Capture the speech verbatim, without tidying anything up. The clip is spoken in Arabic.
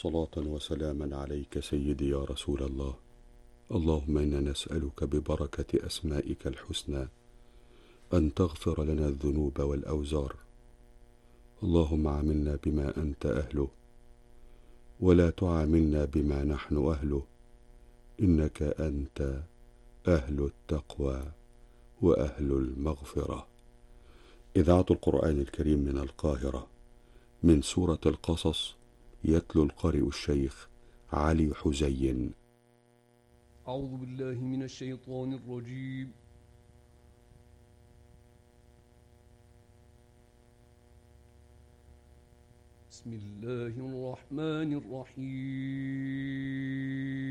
صلاة وسلاما عليك سيدي يا رسول الله. اللهم إنا نسألك ببركة أسمائك الحسنى أن تغفر لنا الذنوب والأوزار. اللهم عاملنا بما أنت أهله ولا تعاملنا بما نحن أهله، إنك أنت أهل التقوى وأهل المغفرة. إذاعة القرآن الكريم من القاهرة، من سورة القصص، يتلو القارئ الشيخ علي حزين. أعوذ بالله من الشيطان الرجيم. بسم الله الرحمن الرحيم.